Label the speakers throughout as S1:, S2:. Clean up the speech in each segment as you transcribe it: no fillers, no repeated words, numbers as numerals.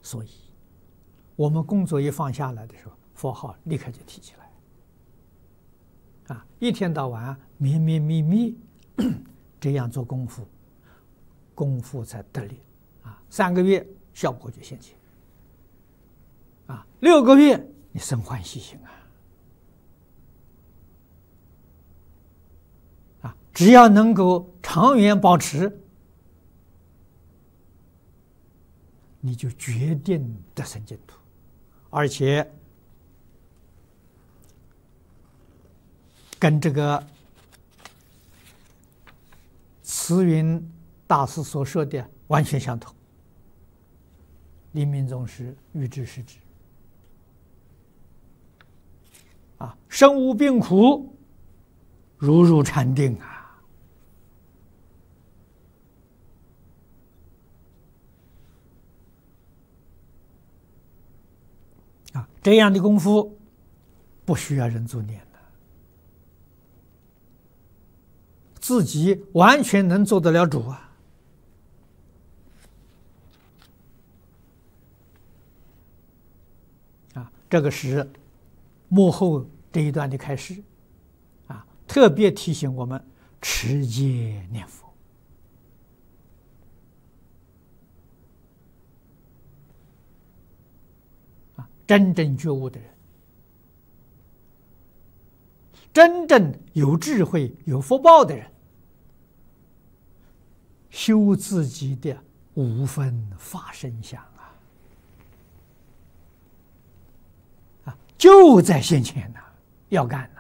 S1: 所以我们工作一放下来的时候，佛号立刻就提起来，一天到晚绵绵密密这样做功夫，功夫才得力，3个月效果就现前，6个月你生欢喜心只要能够长远保持，你就决定得生净土，而且跟这个慈云大师所说的完全相同。临命终时预知时至，身无病苦，如入禅定这样的功夫不需要人助念的，自己完全能做得了主这个是幕后这一段的开始特别提醒我们持戒念佛。真正觉悟的人，真正有智慧、有福报的人，修自己的5分法身相就在现前要干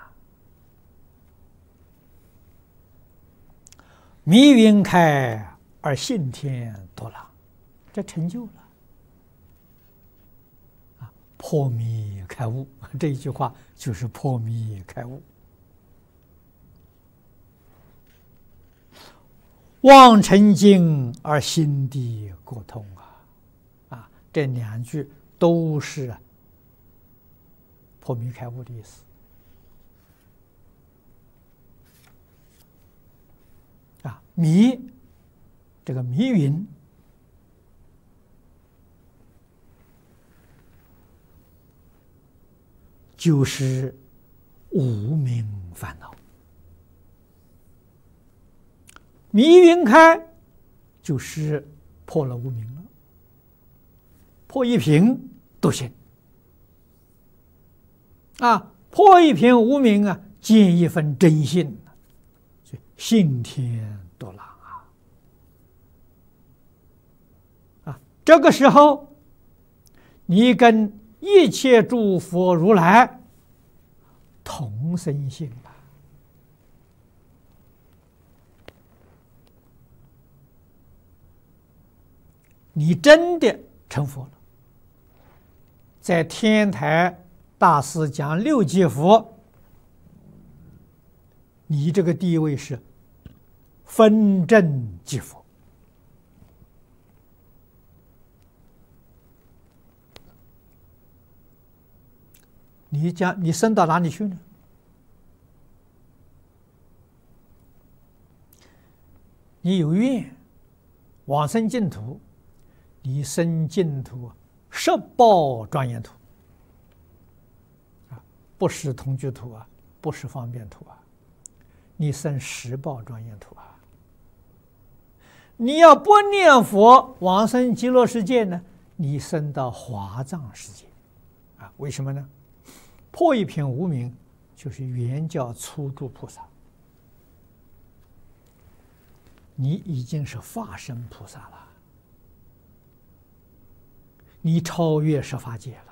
S1: 迷云开而信天多朗，这成就了。破迷开悟，这一句话就是破迷开悟。望尘境而心地过通这2句都是破迷开悟的意思迷，这个迷云就是无明烦恼，迷云开就是破了无明了，破一品都行破一品无明见一分真信，信天多朗这个时候你跟一切诸佛如来同生性你真的成佛了。在天台大师讲6界佛，你这个地位是分正即佛。你升到哪里去呢？你有愿往生净土，你生净土10报庄严土不是同居土不是方便土你生10报庄严土你要不念佛往生极乐世界呢，你升到华藏世界为什么呢？破一品无明就是原教初住菩萨，你已经是法身菩萨了，你超越十法界了。